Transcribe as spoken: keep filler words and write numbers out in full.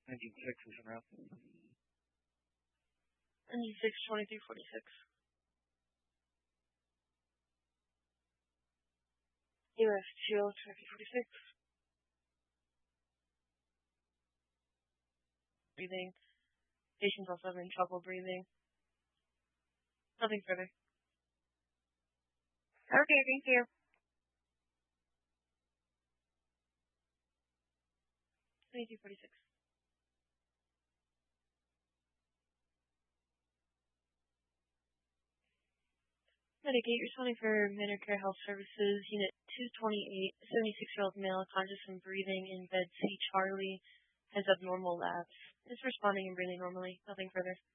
Engine six is en route. Engine six, twenty-three forty-six. U S two, twenty-three forty-six. Breathing. Patient's also having trouble breathing. Nothing further. Okay, thank you. twenty-two forty-six. Medicate, responding for Medicare Health Services, Unit two twenty-eight, seventy-six-year-old male, conscious and breathing in bed C. Charlie, has abnormal labs. Is responding and breathing normally. Nothing further.